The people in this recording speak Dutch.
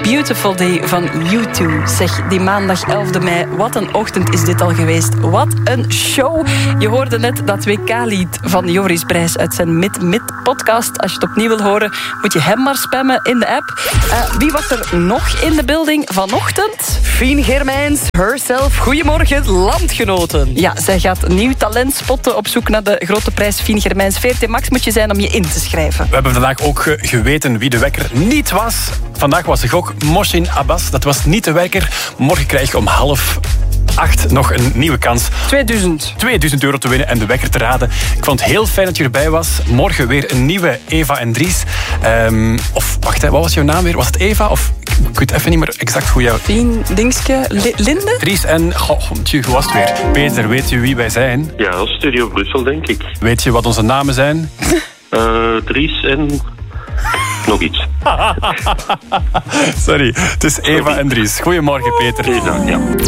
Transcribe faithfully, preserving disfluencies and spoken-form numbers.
Beautiful Day van U twee. Zeg, die maandag elfde mei, wat een ochtend is dit al geweest. Wat een show. Je hoorde net dat W K-lied van Joris Brijs uit zijn Mid-Mid-podcast. Als je het opnieuw wil horen, moet je hem maar spammen in de app. Uh, wie was er nog in de building vanochtend? Fien Germijns, herself. Goedemorgen, landgenoten. Ja, zij gaat nieuw talent spotten op zoek naar de grote prijs Fien Germijns. V R T Max moet je zijn om je in te schrijven. We hebben vandaag ook geweten wie de wekker niet was. Vandaag was de gok Mohsin Abbas. Dat was niet de wekker. Morgen krijg je om half acht nog een nieuwe kans. tweeduizend. tweeduizend euro te winnen en de wekker te raden. Ik vond het heel fijn dat je erbij was. Morgen weer een nieuwe Eva en Dries. Um, of, wacht, hè, wat was jouw naam weer? Was het Eva? Of, ik weet even niet meer exact hoe jouw... Fien, Dingske, Li- Linde? Dries en... Goh, tjie, hoe was het weer? Peter, weet je wie wij zijn? Ja, Studio Brussel, denk ik. Weet je wat onze namen zijn? Uh, Dries en... nog iets. Sorry, het is Eva en Dries. Goedemorgen, Peter. Ja.